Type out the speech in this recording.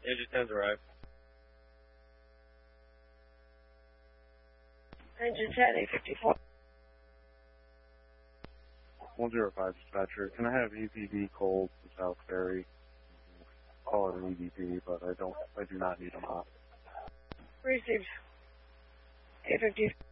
Agent 10's arrived. Agent 10, 854. 105 dispatcher. Can I have EPD cold to South Ferry? Call it an EDP, but I do not need them hot. Received. 850.